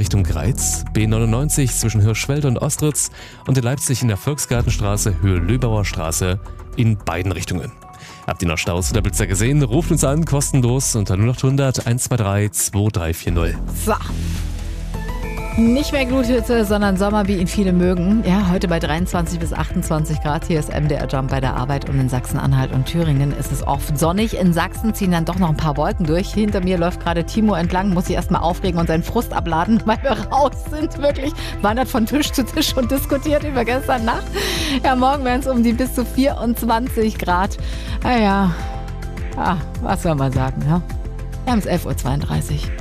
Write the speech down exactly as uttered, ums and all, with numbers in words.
Richtung Greiz, B neunundneunzig zwischen Hirschfeld und Ostritz und in Leipzig in der Volksgartenstraße Höhe Löbauer Straße in beiden Richtungen. Habt ihr noch Staus oder Blitzer gesehen? Ruft uns an, kostenlos unter null acht hundert eins zwei drei zwei drei vier null. So. Nicht mehr Gluthütte, sondern Sommer, wie ihn viele mögen. Ja, heute bei dreiundzwanzig bis achtundzwanzig Grad. Hier ist M D R Jump bei der Arbeit und in Sachsen-Anhalt und Thüringen ist es oft sonnig. In Sachsen ziehen dann doch noch ein paar Wolken durch. Hinter mir läuft gerade Timo entlang, muss sich erstmal aufregen und seinen Frust abladen, weil wir raus sind. Wirklich wandert von Tisch zu Tisch und diskutiert über gestern Nacht. Ja, morgen werden es um die bis zu vierundzwanzig Grad. Naja, ah, was soll man sagen, ja? Wir haben es elf Uhr zweiunddreißig.